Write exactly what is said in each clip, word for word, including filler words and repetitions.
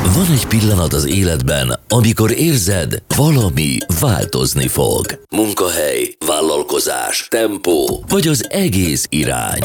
Van egy pillanat az életben, amikor érzed, valami változni fog. Munkahely, vállalkozás, tempó, vagy az egész irány.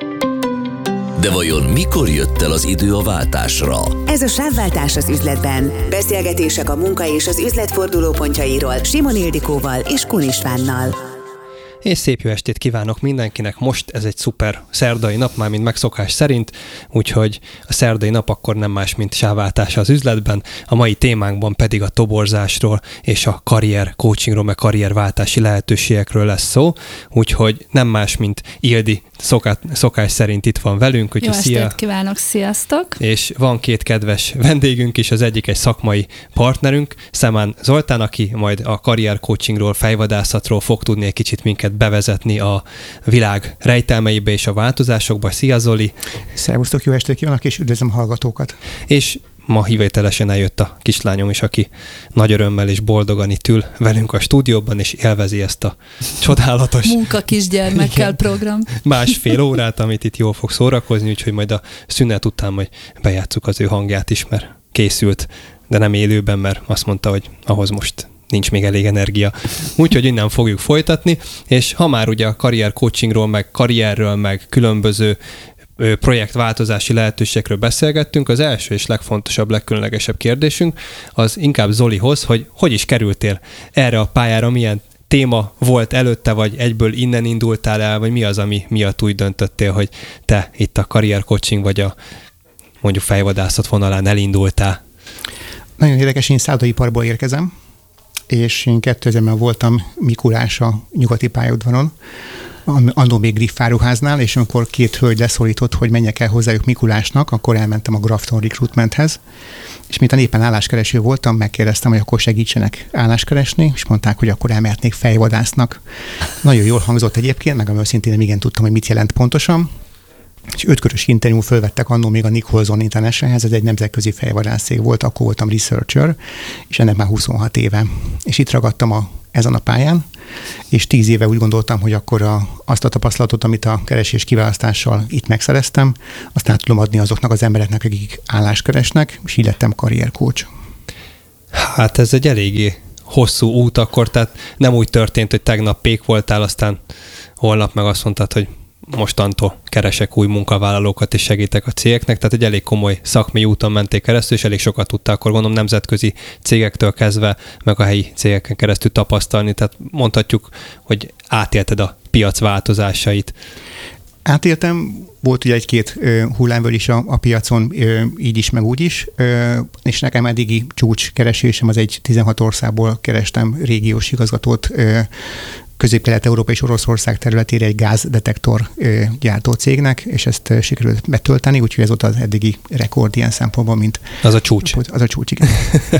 De vajon mikor jött el az idő a váltásra? Ez a Sávváltás az üzletben. Beszélgetések a munka és az üzlet fordulópontjairól Simon Ildikóval és Kun Istvánnal. És szép jó estét kívánok mindenkinek. Most ez egy szuper szerdai nap, már mint megszokás szerint, úgyhogy a szerdai nap akkor nem más, mint sávváltás az üzletben. A mai témánkban pedig a toborzásról és a karrier coachingról, meg karrierváltási lehetőségekről lesz szó, úgyhogy nem más, mint Ildi szokát, szokás szerint itt van velünk. Jó estét szia. kívánok, sziasztok! És van két kedves vendégünk is, az egyik egy szakmai partnerünk, Szemán Zoltán, aki majd a karrier coachingról, fejvadászatról fog tudni egy kicsit minket bevezetni a világ rejtelmeibe és a változásokba. Szia, Zoli! Szervusztok, jó estét kívánok, és üdvözlöm a hallgatókat! És ma hívételesen eljött a kislányom is, aki nagy örömmel és boldogan itt ül velünk a stúdióban, és élvezi ezt a csodálatos... Munka kisgyermekkel program. Másfél órát, amit itt jól fog szórakozni, úgyhogy majd a szünet után majd bejátsszuk az ő hangját is, mert készült, de nem élőben, mert azt mondta, hogy ahhoz most nincs még elég energia. Úgyhogy innen fogjuk folytatni, és ha már ugye a karrier coachingról, meg karrierről, meg különböző projektváltozási lehetőségekről beszélgettünk, az első és legfontosabb, legkülönlegesebb kérdésünk az inkább Zolihoz, hogy hogy is kerültél erre a pályára, milyen téma volt előtte, vagy egyből innen indultál el, vagy mi az, ami miatt úgy döntöttél, hogy te itt a karrier coaching, vagy a mondjuk fejvadászat vonalán elindultál? Nagyon érdekes, én szállodaiparból érkezem, és én kétezerben voltam Mikulás a nyugati pályaudvaron, annó még Griffáruháznál, és amikor két hölgy leszólított, hogy menjek el hozzájuk Mikulásnak, akkor elmentem a Grafton Recruitmenthez, és miután éppen álláskereső voltam, megkérdeztem, hogy akkor segítsenek álláskeresni, és mondták, hogy akkor elmehetnék fejvadásznak. Nagyon jól hangzott egyébként, meg őszintén nem igen tudtam, hogy mit jelent pontosan, és ötkörös interjú fölvettek annó még a Nicholson Internationalhez, ez egy nemzetközi fejvadászcég volt, akkor voltam researcher, és ennek már huszonhat éve. És itt ragadtam a, ezen a pályán, és tíz éve úgy gondoltam, hogy akkor a, azt a tapasztalatot, amit a keresés kiválasztással itt megszereztem, azt át tudom adni azoknak az embereknek, akik állást keresnek, és így lettem career coach. Hát ez egy eléggé hosszú út akkor, tehát nem úgy történt, hogy tegnap pék voltál, aztán holnap meg azt mondtad, hogy mostantól keresek új munkavállalókat és segítek a cégeknek, tehát egy elég komoly szakmai úton menték keresztül, és elég sokat tudtál akkor gondolom nemzetközi cégektől kezdve, meg a helyi cégeken keresztül tapasztalni, tehát mondhatjuk, hogy átélted a piac változásait. Átéltem, volt ugye egy-két ö, hullámvölgy is a, a piacon, ö, így is, meg úgy is, ö, és nekem eddigi csúcskeresésem az egy tizenhat országból kerestem régiós igazgatót, ö, Közép-Kelet-Európa és Oroszország területére egy gázdetektor ö, gyártó cégnek, és ezt ö, sikerült betölteni, úgyhogy ez volt az eddigi rekord ilyen szempontból, mint... Az a csúcs. Az a csúcs, igen.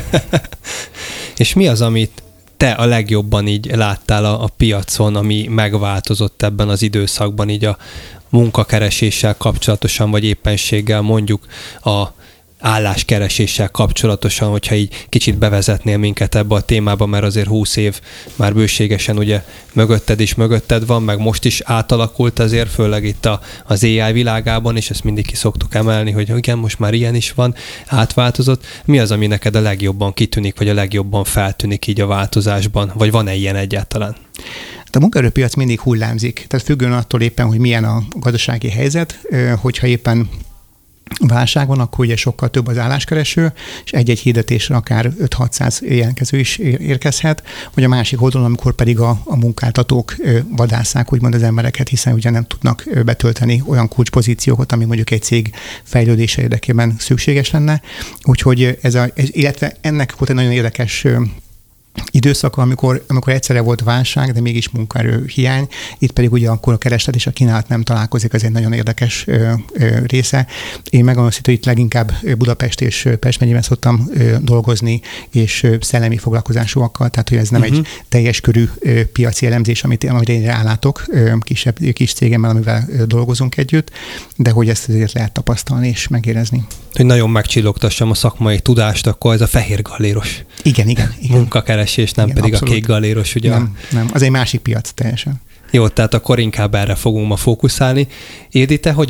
És mi az, amit te a legjobban így láttál a, a piacon, ami megváltozott ebben az időszakban, így a munkakereséssel kapcsolatosan, vagy éppenséggel mondjuk a álláskereséssel kapcsolatosan, hogyha így kicsit bevezetnél minket ebbe a témába, mert azért húsz év már bőségesen ugye mögötted is mögötted van, meg most is átalakult azért, főleg itt a, az á i világában, és ezt mindig ki szoktuk emelni, hogy igen, most már ilyen is van, átváltozott. Mi az, ami neked a legjobban kitűnik, vagy a legjobban feltűnik így a változásban, vagy van-e ilyen egyáltalán? A munkaerőpiac mindig hullámzik, tehát függően attól éppen, hogy milyen a gazdasági helyzet, hogyha éppen válság van, akkor ugye sokkal több az álláskereső, és egy-egy hirdetésre akár öt-hatszáz jelentkező is érkezhet, vagy a másik oldalon, amikor pedig a, a munkáltatók vadásszák úgymond az embereket, hiszen ugye nem tudnak betölteni olyan kulcspozíciókat, ami mondjuk egy cég fejlődése érdekében szükséges lenne. Úgyhogy ez a, ez, illetve ennek volt egy nagyon érdekes időszaka, amikor, amikor egyszerre volt válság, de mégis munkaerő hiány, itt pedig ugye akkor a kereslet és a kínálat nem találkozik, ez egy nagyon érdekes ö, ö, része. Én megmondom, hogy itt leginkább Budapest és Pest megyében szoktam ö, dolgozni, és ö, szellemi foglalkozásúakkal, tehát hogy ez nem uh-huh. egy teljes körű ö, piaci elemzés, amit, amit én rálátok ö, kisebb, kis cégemmel, amivel ö, dolgozunk együtt, de hogy ezt azért lehet tapasztalni és megérezni. Hogy nagyon megcsillogtassam a szakmai tudást, akkor ez a fehér galléros igen, igen, igen. munkakeresés, nem igen, pedig abszolút. A kék galléros, ugye? Nem, nem, az egy másik piac teljesen. Jó, tehát akkor inkább erre fogunk ma fókuszálni. Ildi, te hogyan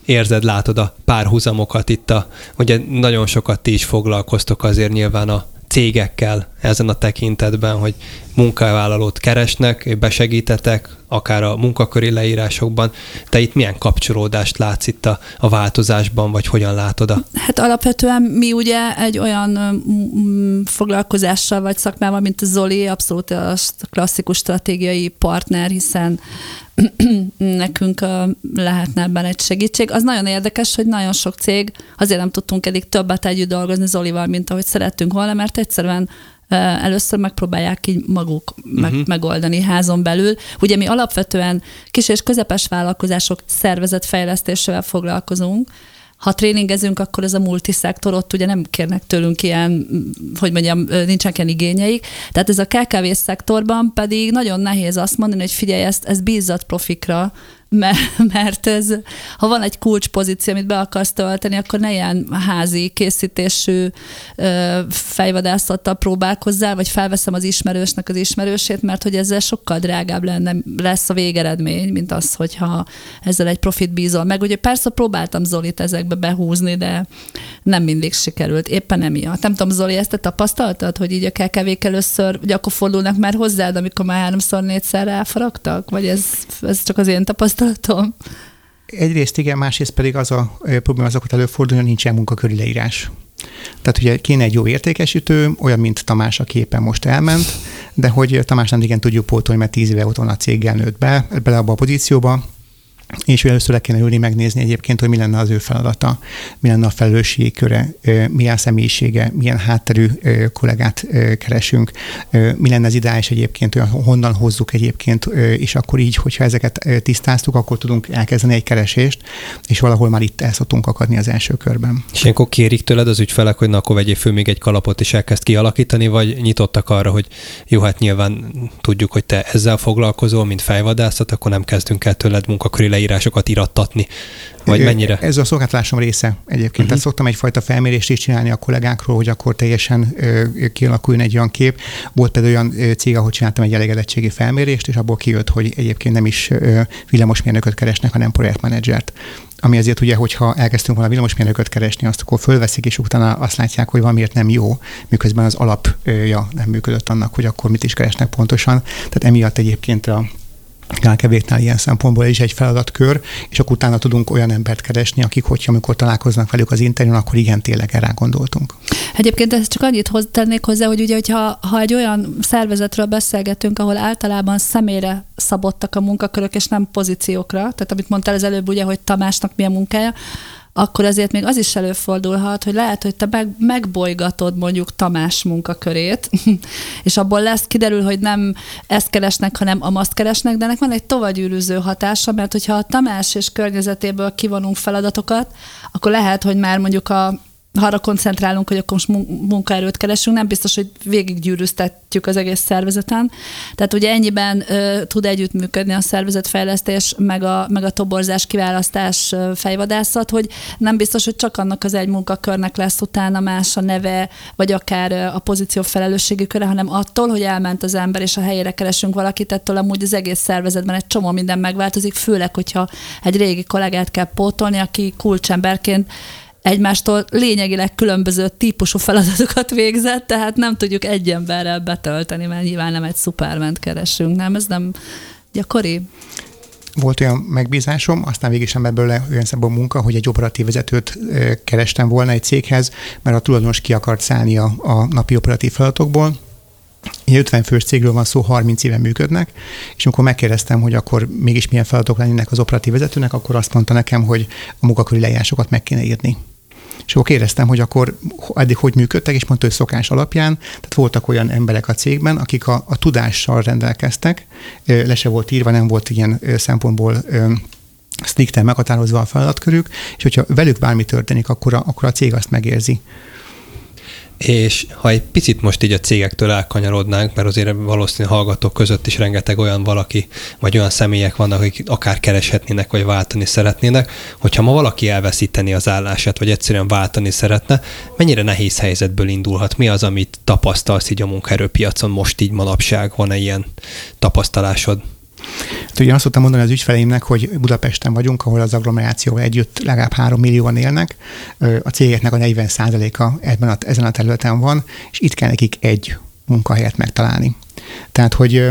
érzed, látod a párhuzamokat itt a, ugye nagyon sokat ti is foglalkoztok azért nyilván a cégekkel ezen a tekintetben, hogy munkavállalót keresnek, besegítetek, akár a munkaköri leírásokban. Te itt milyen kapcsolódást látsz itt a, a változásban, vagy hogyan látod a... Hát alapvetően mi ugye egy olyan mm, foglalkozással vagy szakmával, mint a Zoli, abszolút a klasszikus stratégiai partner, hiszen nekünk lehetne ebben egy segítség. Az nagyon érdekes, hogy nagyon sok cég, azért nem tudtunk eddig többet együtt dolgozni Zolival, mint ahogy szerettünk volna, mert egyszerűen először megpróbálják így maguk meg, uh-huh. megoldani házon belül. Ugye mi alapvetően kis és közepes vállalkozások szervezetfejlesztésével foglalkozunk. Ha tréningezünk, akkor ez a multiszektor, ott ugye nem kérnek tőlünk ilyen, hogy mondjam, nincsenek ilyen igényeik. Tehát ez a ká ká vé szektorban pedig nagyon nehéz azt mondani, hogy figyelj, ezt, ezt bízzat profikra, mert ez, ha van egy kulcspozíció, amit be akarsz tölteni, akkor ne ilyen házi készítésű ö, fejvadászattal próbálkozzál, vagy felveszem az ismerősnek az ismerősét, mert hogy ezzel sokkal drágább lenne, lesz a végeredmény, mint az, hogyha ezzel egy profit bízol meg. Ugye persze próbáltam Zolit ezekbe behúzni, de nem mindig sikerült, éppen emiatt. Nem tudom, Zoli, ezt te tapasztaltad, hogy így a ká ká vék először, hogy akkor fordulnak már hozzád, amikor már háromszor, négyszer ráfaragtak? Vagy ez, ez csak az én tapasztalatom? Egyrészt igen, másrészt pedig az a probléma, azokat előfordul, hogy nincsen munkaköri leírás. Tehát ugye kéne egy jó értékesítő, olyan, mint Tamás, aki éppen most elment, de hogy Tamás nem igen tudjuk pótolni, mert tíz éve ott van a céggel, nőtt be, bele abba a pozícióba, és először le kéne ülni, megnézni egyébként, hogy mi lenne az ő feladata, mi lenne a felelősségi köre, milyen személyisége, milyen hátterű kollégát keresünk, mi lenne az ideális egyébként, hogy honnan hozzuk egyébként, és akkor így, hogyha ezeket tisztáztuk, akkor tudunk elkezdeni egy keresést, és valahol már itt el szoktunk akadni az első körben. És ilyenkor kérik tőled az ügyfelek, hogy na, akkor vegyél föl még egy kalapot, és elkezd kialakítani, vagy nyitottak arra, hogy jó, hát nyilván tudjuk, hogy te ezzel foglalkozol, mint fejvadászat, akkor nem kezdünk el tőled munkaköri leírásokat irattatni, vagy mennyire? Ez a szolgáltatásom része egyébként. Uh-huh. Tehát szoktam egyfajta felmérést is csinálni a kollégákról, hogy akkor teljesen ö, kialakuljon egy olyan kép. Volt például olyan cég, ahol csináltam egy elégedettségi felmérést, és abból kijött, hogy egyébként nem is ö, villamosmérnököt keresnek, hanem projektmenedzsert. Ami azért ugye, hogyha elkezdtünk volna villamosmérnököt keresni, azt akkor fölveszik, és utána azt látják, hogy valamiért nem jó, miközben az alapja nem működött annak, hogy akkor mit is keresnek pontosan. Tehát emiatt egyébként a ká ká véknál ilyen szempontból is egy feladatkör, és akkor utána tudunk olyan embert keresni, akik, hogyha amikor találkoznak velük az interjún, akkor igen, tényleg erre gondoltunk. Egyébként ezt csak annyit tennék hozzá, hogy ugye, hogyha ha egy olyan szervezetről beszélgetünk, ahol általában személyre szabottak a munkakörök, és nem pozíciókra, tehát amit mondtál az előbb, ugye, hogy Tamásnak milyen munkája, akkor azért még az is előfordulhat, hogy lehet, hogy te meg, megbolygatod mondjuk Tamás munkakörét, és abból lesz, kiderül, hogy nem ezt keresnek, hanem amazt keresnek, de ennek van egy tovagyűrűző hatása, mert hogyha a Tamás és környezetéből kivonunk feladatokat, akkor lehet, hogy már mondjuk a ha arra koncentrálunk, hogy akkor most munkaerőt keresünk, nem biztos, hogy végiggyűrűztetjük az egész szervezeten. Tehát ugye ennyiben ö, tud együttműködni a szervezetfejlesztés, meg a, meg a toborzás, kiválasztás, ö, fejvadászat, hogy nem biztos, hogy csak annak az egy munkakörnek lesz utána más a neve, vagy akár ö, a pozíció felelősségi köre, hanem attól, hogy elment az ember, és a helyére keresünk valakit, ettől amúgy az egész szervezetben egy csomó minden megváltozik, főleg, hogyha egy régi kollégát kell pótolni, aki kulcsemberként egymástól lényegileg különböző típusú feladatokat végzett, tehát nem tudjuk egy emberrel betölteni, mert nyilván nem egy szuperment keresünk, nem? Ez nem gyakori? Volt olyan megbízásom, aztán végig sem belőle olyan szemben munka, hogy egy operatív vezetőt kerestem volna egy céghez, mert a tulajdonos ki akart szállni a, a napi operatív feladatokból. Egy ötven fős cégről van szó, harminc éven működnek, és amikor megkérdeztem, hogy akkor mégis milyen feladatok lennének az operatív vezetőnek, akkor azt mondta nekem, hogy a munkaköri leírásokat meg kéne írni. És akkor kérdeztem, hogy akkor eddig hogy működtek, és mondta, hogy szokás alapján, tehát voltak olyan emberek a cégben, akik a, a tudással rendelkeztek, le se volt írva, nem volt ilyen szempontból strikten meghatározva a feladatkörük, és hogyha velük bármi történik, akkor a, akkor a cég azt megérzi. És ha egy picit most így a cégektől elkanyarodnánk, mert azért valószínűleg hallgatók között is rengeteg olyan valaki, vagy olyan személyek vannak, akik akár kereshetnének, vagy váltani szeretnének, hogyha ma valaki elveszíteni az állását, vagy egyszerűen váltani szeretne, mennyire nehéz helyzetből indulhat? Mi az, amit tapasztalsz így a munkaerőpiacon most így manapság? Van-e ilyen tapasztalásod? Hát ugye azt szoktam mondani az ügyfeleimnek, hogy Budapesten vagyunk, ahol az agglomerációval együtt legalább három millióan élnek, a cégeknek a negyven százaléka ebben a, ezen a területen van, és itt kell nekik egy munkahelyet megtalálni. Tehát, hogy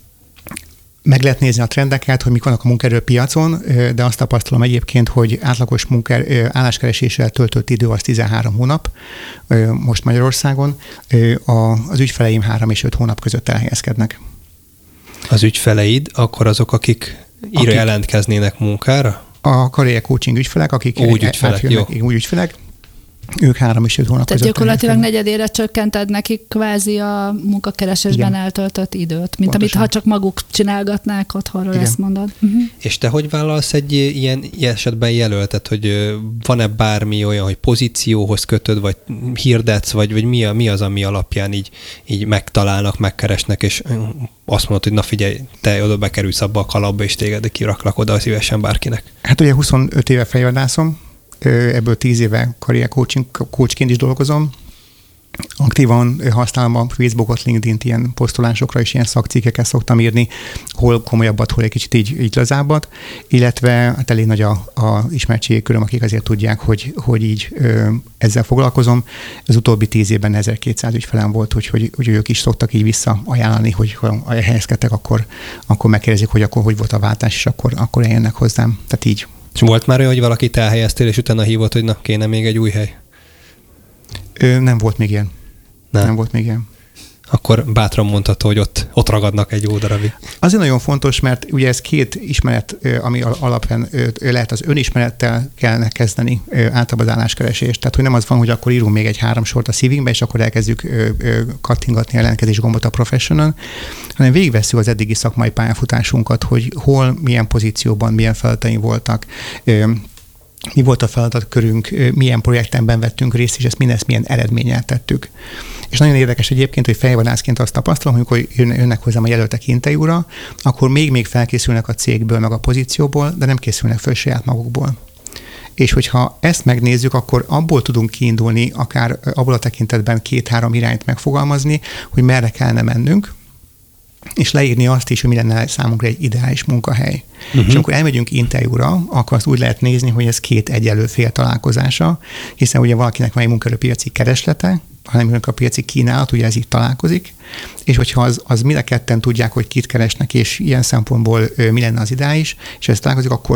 meg lehet nézni a trendeket, hogy mik vannak a munkaerőpiacon, de azt tapasztalom egyébként, hogy átlagos munkaerő, álláskereséssel töltött idő az tizenhárom hónap most Magyarországon, az ügyfeleim három és öt hónap között elhelyezkednek. Az ügyfeleid, akkor azok, akik írja akik jelentkeznének munkára? A career coaching ügyfelek, akik úgy ügyfelek, jó. úgy ügyfelek, ők három és öt hónap Tehát között. gyakorlatilag elhelyezkednek. negyedére csökkented nekik kvázi a munkakeresésben Igen. eltöltött időt, mint Pontosan. amit ha csak maguk csinálgatnák otthonról, Igen. ezt mondod. Uh-huh. És te hogy vállalsz egy ilyen esetben jelöltet, hogy van-e bármi olyan, hogy pozícióhoz kötöd, vagy hirdetsz, vagy, vagy mi, a, mi az, ami alapján így, így megtalálnak, megkeresnek, és azt mondod, hogy na figyelj, te oda bekerülsz abba a kalapba, és téged kiraklak oda szívesen bárkinek. Hát ugye huszonöt éve fejvadászom, ebből tíz éve career coaching, coachként is dolgozom. Aktívan használom a Facebookot, LinkedIn-t ilyen posztolásokra, és ilyen szakcikkeket szoktam írni, hol komolyabbat, hol egy kicsit így, így lazábbat, illetve hát elég nagy a, a ismertségi köröm, akik azért tudják, hogy, hogy így ö, ezzel foglalkozom. Az utóbbi tíz évben ezerkétszáz ügyfelem volt, hogy, hogy, hogy ők is szoktak így visszaajánlani, hogy ha helyezkedtek, akkor, akkor megkérdezik, hogy akkor hogy volt a váltás, és akkor, akkor eljönnek hozzám. Tehát így. És volt már olyan, hogy valakit elhelyeztél, és utána hívott, hogy na, kéne még egy új hely? Ö, nem volt még ilyen. Nem. nem volt még ilyen. Akkor bátran mondható, hogy ott, ott ragadnak egy jó darabig. Azért nagyon fontos, mert ugye ez két ismeret, ami alapján lehet, az önismerettel kellene kezdeni általában az álláskeresést. Tehát, hogy nem az van, hogy akkor írunk még egy három sort a szívünkbe, és akkor elkezdjük kattingatni a jelentkezés gombot a professional, hanem végigvesszük az eddigi szakmai pályafutásunkat, hogy hol, milyen pozícióban, milyen feladataink voltak, mi volt a feladatkörünk, milyen projektenben vettünk részt, és ezt mindezt milyen eredménnyel tettük. És nagyon érdekes egyébként, hogy fejvadászként azt tapasztalom, hogy amikor jönnek hozzám a jelöltek interjúra, akkor még-még felkészülnek a cégből, meg a pozícióból, de nem készülnek föl saját magukból. És hogyha ezt megnézzük, akkor abból tudunk kiindulni, akár abból a tekintetben két-három irányt megfogalmazni, hogy merre kellene mennünk, és leírni azt is, hogy mi lenne számunkra egy ideális munkahely. Uh-huh. És amikor elmegyünk interjúra, akkor azt úgy lehet nézni, hogy ez két egyenlő fél találkozása, hiszen ugye valakinek van egy munkaerőpiaci kereslete, hanem a piaci kínálat, ugye ez így találkozik, és hogyha az, az mind a ketten tudják, hogy kit keresnek, és ilyen szempontból mi lenne az ideális, és ezt találkozik, akkor